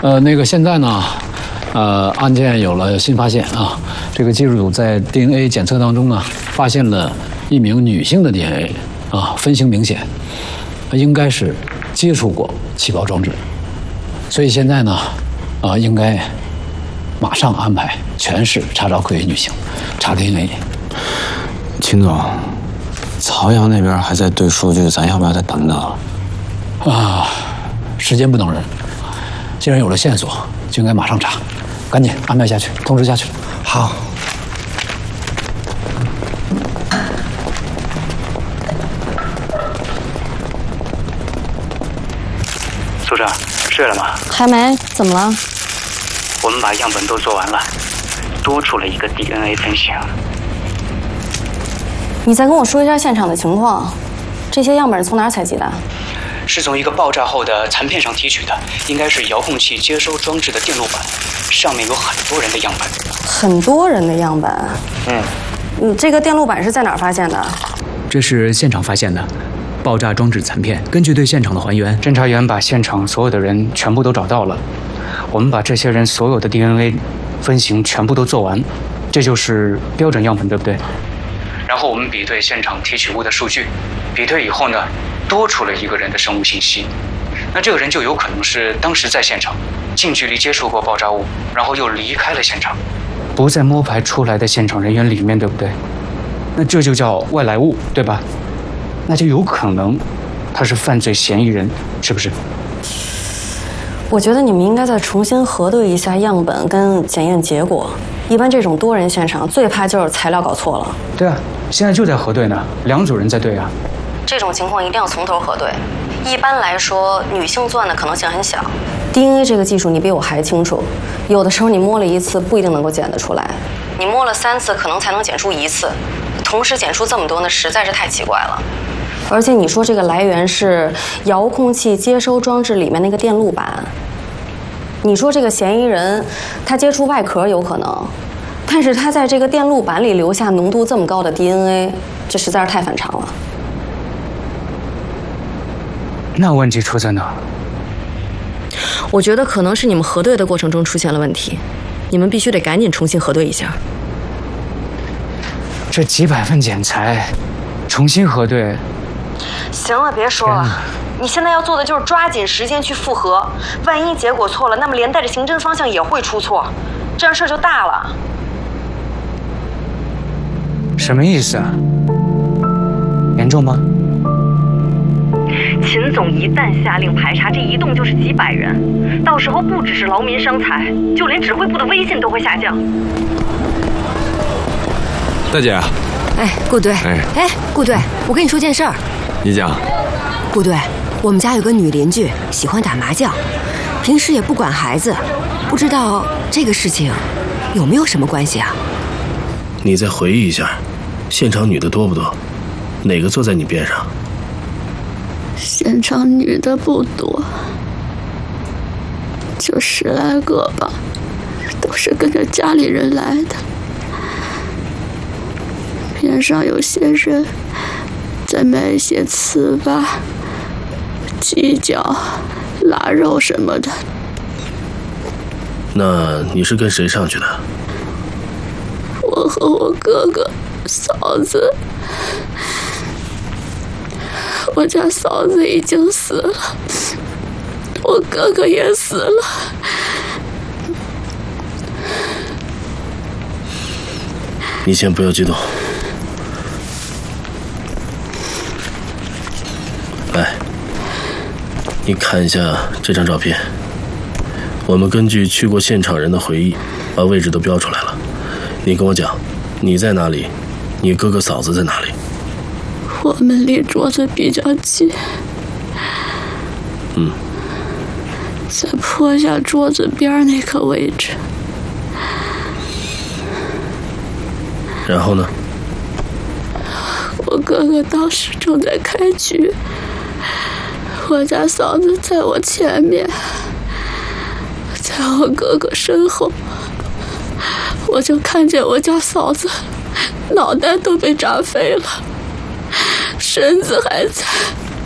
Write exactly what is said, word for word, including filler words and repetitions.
呃，那个现在呢，呃，案件有了新发现啊，这个技术组在 D N A 检测当中呢，发现了一名女性的 D N A 啊，分型明显，应该是接触过气爆装置，所以现在呢，啊，应该马上安排全市查找可疑女性，查 D N A。 秦总，曹阳那边还在对数据，咱要不要再等等？ 啊，时间不等人，既然有了线索，就应该马上查，赶紧安排下去，通知下去。 好。 组长，睡了吗？ 还没，怎么了？ 我们把样本都做完了，多出了一个 D N A 分型。 你再跟我说一下现场的情况，这些样本是从哪儿采集的？ 是从一个爆炸后的残片上提取的，应该是遥控器接收装置的电路板，上面有很多人的样本。 很多人的样本？ 嗯。 你这个电路板是在哪儿发现的？ 这是现场发现的。爆炸装置残片，根据对现场的还原， 侦查员把现场所有的人全部都找到了。我们把这些人所有的 D N A 分型全部都做完，这就是标准样本，对不对？然后我们比对现场提取物的数据，比对以后呢，多出了一个人的生物信息。那这个人就有可能是当时在现场，近距离接触过爆炸物，然后又离开了现场，不在摸排出来的现场人员里面，对不对？那这就叫外来物，对吧？那就有可能他是犯罪嫌疑人，是不是？ 我觉得你们应该再重新核对一下样本跟检验结果。一般这种多人现场最怕就是材料搞错了。 对啊，现在就在核对呢，两组人在对啊。 这种情况一定要从头核对。一般来说，女性作案的可能性很小。D N A 这个技术你比我还清楚，有的时候你摸了一次不一定能够检得出来，你摸了三次可能才能检出一次，同时检出这么多，那实在是太奇怪了。而且你说这个来源是遥控器接收装置里面那个电路板，你说这个嫌疑人他接触外壳有可能，但是他在这个电路板里留下浓度这么高的 D N A， 这实在是太反常了。 那问题出在哪儿？ 我觉得可能是你们核对的过程中出现了问题，你们必须得赶紧重新核对一下。 这几百份检材，重新核对。 行了，别说了，你现在要做的就是抓紧时间去复核，万一结果错了，那么连带着刑侦方向也会出错，这样事儿就大了。 什么意思啊？严重吗？ 秦总一旦下令排查，这一动就是几百人，到时候不只是劳民伤财，就连指挥部的威信都会下降。 大姐。 哎，顾队，哎，哎，顾队，我跟你说件事儿。 你讲。 顾队，我们家有个女邻居喜欢打麻将，平时也不管孩子，不知道这个事情有没有什么关系啊？ 你再回忆一下，现场女的多不多？哪个坐在你边上？ 现场女的不多，就十来个吧，都是跟着家里人来的。边上有些人在卖一些糍粑、鸡脚、腊肉什么的。 那你是跟谁上去的？ 我和我哥哥、嫂子。我家嫂子已经死了，我哥哥也死了。 你先不要激动。来，你看一下这张照片。我们根据去过现场人的回忆，把位置都标出来了。你跟我讲，你在哪里？你哥哥嫂子在哪里？ 我们离桌子比较近。 嗯。 在坡下桌子边那个位置。 然后呢？ 我哥哥当时正在开局，我家嫂子在我前面，在我哥哥身后，我就看见我家嫂子脑袋都被炸飞了，身子还在，